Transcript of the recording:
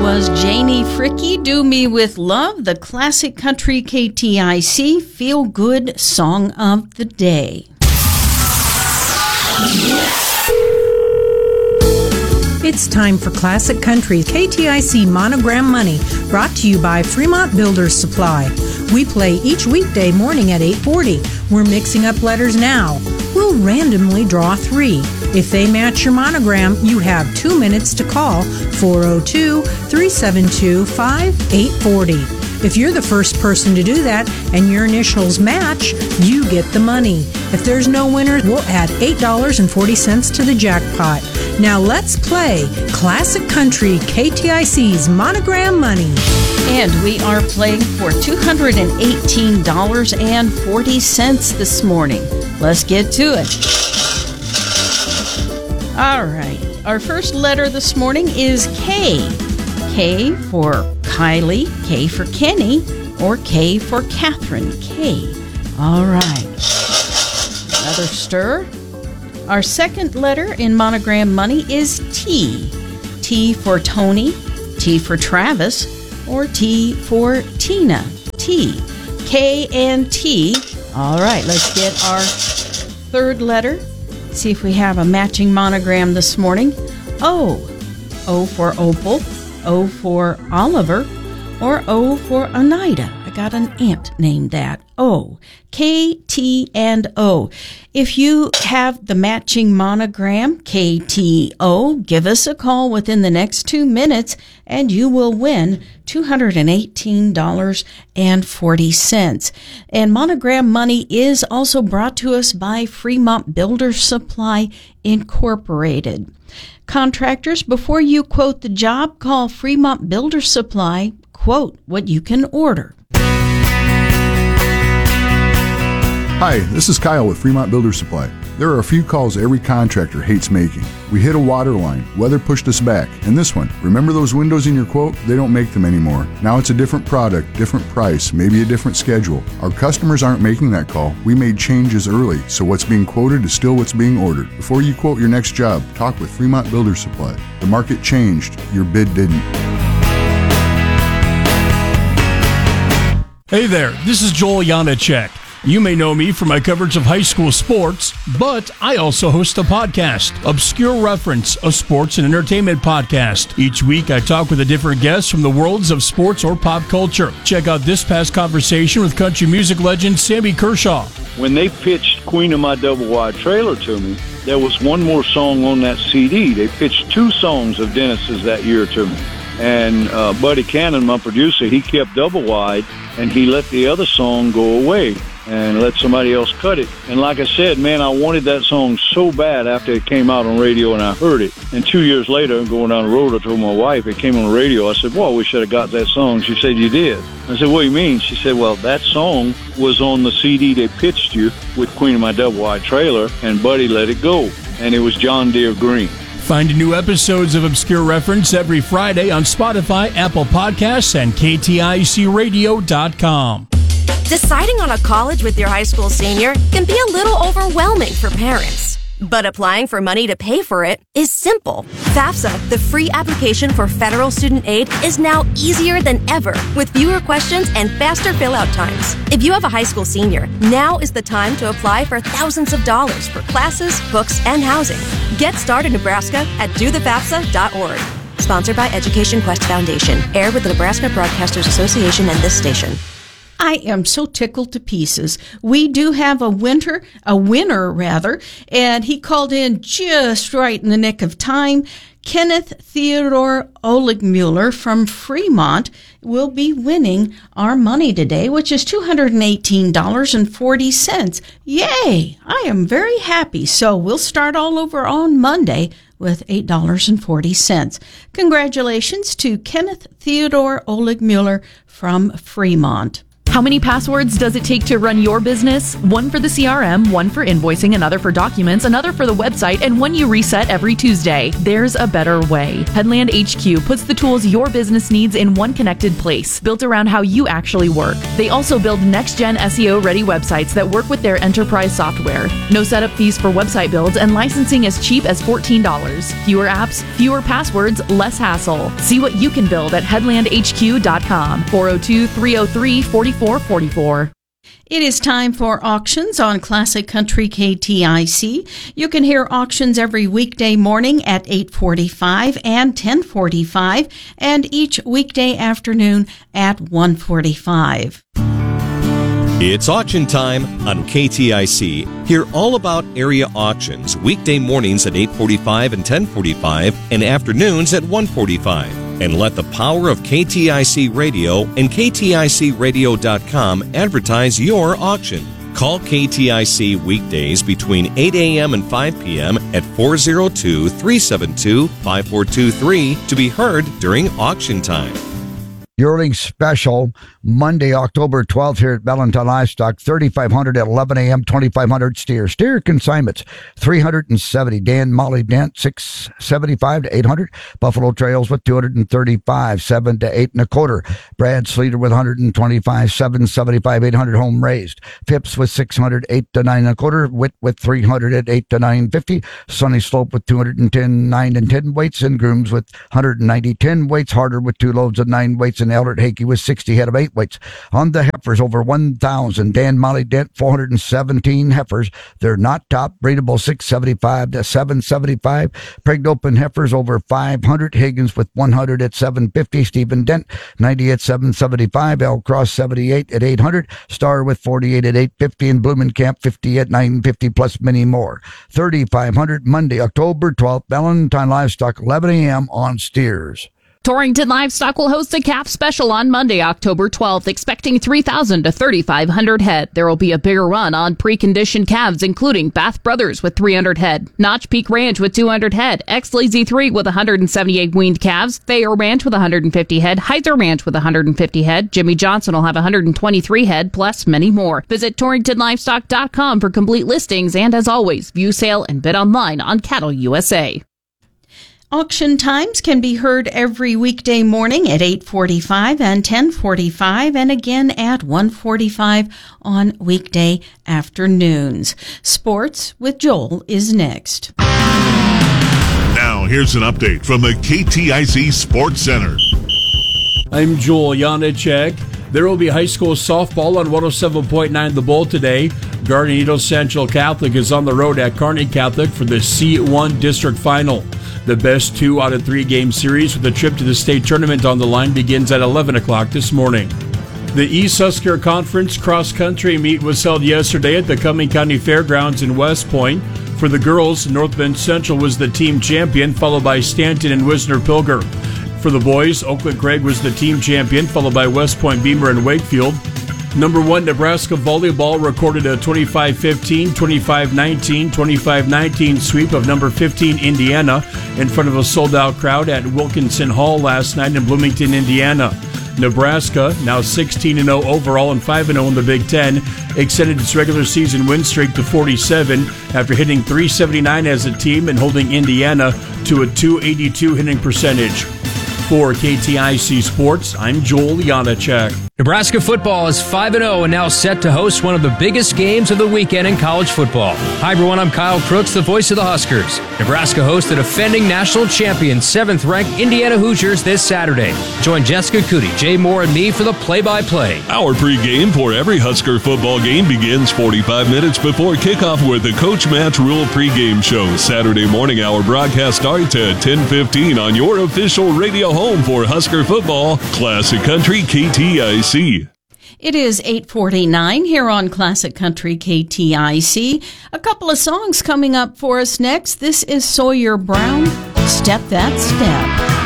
Was Janie Fricke, Do Me With Love, the classic country KTIC feel-good song of the day. It's time for Classic Country KTIC Monogram Money, brought to you by Fremont Builders Supply. We play each weekday morning at 8:40. We're mixing up letters now. We'll randomly draw 3. If they match your monogram, you have 2 minutes to call 402-372-5840. If you're the first person to do that and your initials match, you get the money. If there's no winner, we'll add $8.40 to the jackpot. Now let's play Classic Country KTIC's Monogram Money. And we are playing for $218.40 this morning. Let's get to it. All right. Our first letter this morning is K. K for Kylie, K for Kenny, or K for Catherine. K. All right. Another stir. Our second letter in Monogram Money is T. T for Tony, T for Travis, or T for Tina. T. K and T. All right, let's get our third letter. See if we have a matching monogram this morning. O. O for Opal, O for Oliver, or O for Oneida. I got an aunt named that. O. K, T, and O. If you have the matching monogram, K, T, O, give us a call within the next 2 minutes and you will win $218.40. And Monogram Money is also brought to us by Fremont Builders Supply Incorporated. Contractors, before you quote the job, call Fremont Builders Supply. Quote what you can order. Hi, this is Kyle with Fremont Builders Supply. There are a few calls every contractor hates making. We hit a water line, weather pushed us back, and this one. Remember those windows in your quote? They don't make them anymore. Now it's a different product, different price, maybe a different schedule. Our customers aren't making that call. We made changes early, so what's being quoted is still what's being ordered. Before you quote your next job, talk with Fremont Builders Supply. The market changed, your bid didn't. Hey there, this is Joel Janacek. You may know me from my coverage of high school sports, but I also host a podcast, Obscure Reference, a sports and entertainment podcast. Each week, I talk with a different guest from the worlds of sports or pop culture. Check out this past conversation with country music legend Sammy Kershaw. When they pitched Queen of My Double Wide Trailer to me, there was one more song on that CD. They pitched 2 songs of Dennis's that year to me. And Buddy Cannon, my producer, he kept Double Wide, and he let the other song go away and let somebody else cut it. And like I said, man, I wanted that song so bad after it came out on radio and I heard it. And 2 years later, going down the road, I told my wife, it came on the radio. I said, well, we should have got that song. She said, you did. I said, what do you mean? She said, well, that song was on the CD they pitched you with Queen of My Double Wide Trailer, and Buddy let it go. And it was John Deere Green. Find new episodes of Obscure Reference every Friday on Spotify, Apple Podcasts, and KTICradio.com. Deciding on a college with your high school senior can be a little overwhelming for parents. But applying for money to pay for it is simple. FAFSA, the free application for federal student aid, is now easier than ever with fewer questions and faster fill-out times. If you have a high school senior, now is the time to apply for thousands of dollars for classes, books, and housing. Get started, Nebraska, at dothefafsa.org. Sponsored by Education Quest Foundation. Aired with the Nebraska Broadcasters Association and this station. I am so tickled to pieces. We do have a winner, and he called in just right in the nick of time. Kenneth Theodore Oligmuller from Fremont will be winning our money today, which is $218.40. Yay! I am very happy. So we'll start all over on Monday with $8.40. Congratulations to Kenneth Theodore Oligmuller from Fremont. How many passwords does it take to run your business? One for the CRM, one for invoicing, another for documents, another for the website, and one you reset every Tuesday. There's a better way. Headland HQ puts the tools your business needs in one connected place, built around how you actually work. They also build next-gen SEO-ready websites that work with their enterprise software. No setup fees for website builds, and licensing as cheap as $14. Fewer apps, fewer passwords, less hassle. See what you can build at headlandhq.com. 402-303-4444. It is time for auctions on Classic Country KTIC. You can hear auctions every weekday morning at 8:45 and 10:45, and each weekday afternoon at 1:45. It's auction time on KTIC. Hear all about area auctions weekday mornings at 8:45 and 10:45 and afternoons at 1:45. And let the power of KTIC Radio and KTICradio.com advertise your auction. Call KTIC weekdays between 8 a.m. and 5 p.m. at 402-372-5423 to be heard during auction time. Yearling special Monday, October 12th here at Valentine Livestock, 3,500 at 11 a.m., 2,500 steer. Steer consignments, 370. Dan Molly Dent, 675 to 800. Buffalo Trails with 235, 7 to 8.25. Brad Sleater with 125, 775, 800 home raised. Phipps with 600, 8 to 9.25. Witt with 300 at 8 to 950. Sunny Slope with 210, 9 and 10 weights. And Grooms with 190, 10 weights. Harder with 2 loads of 9 weights. And Eldert Hakey with 60 head of 8 weights. On the heifers, over 1,000. Dan Molly Dent, 417 heifers. They're not top. Breedable, 675 to 775. Pregnant open heifers, over 500. Higgins with 100 at 750. Stephen Dent, 90 at 775. L Cross, 78 at 800. Star with 48 at 850. And Blumenkamp, 50 at 950, plus many more. 3,500 Monday, October 12th. Valentine Livestock, 11 a.m. on steers. Torrington Livestock will host a calf special on Monday, October 12th, expecting 3,000 to 3,500 head. There will be a bigger run on pre-conditioned calves, including Bath Brothers with 300 head, Notch Peak Ranch with 200 head, X-Lazy 3 with 178 weaned calves, Thayer Ranch with 150 head, Heiser Ranch with 150 head, Jimmy Johnson will have 123 head, plus many more. Visit TorringtonLivestock.com for complete listings, and as always, view sale and bid online on Cattle USA. Auction times can be heard every weekday morning at 8:45 and 10:45, and again at 1:45 on weekday afternoons. Sports with Joel is next. Now, here's an update from the KTIC Sports Center. I'm Joel Janacek. There will be high school softball on 107.9 The Bull today. Guardian Angels Central Catholic is on the road at Kearney Catholic for the C1 District Final. The best 2 out of 3 game series with a trip to the state tournament on the line begins at 11 o'clock this morning. The East Husker Conference Cross Country meet was held yesterday at the Cumming County Fairgrounds in West Point. For the girls, North Bend Central was the team champion, followed by Stanton and Wisner-Pilger. For the boys, Oakland Craig was the team champion, followed by West Point, Beamer, and Wakefield. Number 1, Nebraska Volleyball recorded a 25-15, 25-19, 25-19 sweep of number 15, Indiana, in front of a sold-out crowd at Wilkinson Hall last night in Bloomington, Indiana. Nebraska, now 16-0 overall and 5-0 in the Big Ten, extended its regular season win streak to 47 after hitting .379 as a team and holding Indiana to a .282 hitting percentage. For KTIC Sports, I'm Joel Janacek. Nebraska football is 5-0 and now set to host one of the biggest games of the weekend in college football. Hi everyone, I'm Kyle Crooks, the voice of the Huskers. Nebraska hosts the defending national champion, 7th-ranked Indiana Hoosiers this Saturday. Join Jessica Cootie, Jay Moore, and me for the play-by-play. Our pregame for every Husker football game begins 45 minutes before kickoff with the Coach Matt's Rule pregame show. Saturday morning, our broadcast starts at 10:15 on your official radio home for Husker football, Classic Country KTIC. It is 8:49 here on Classic Country KTIC. A couple of songs coming up for us next. This is Sawyer Brown, Step That Step.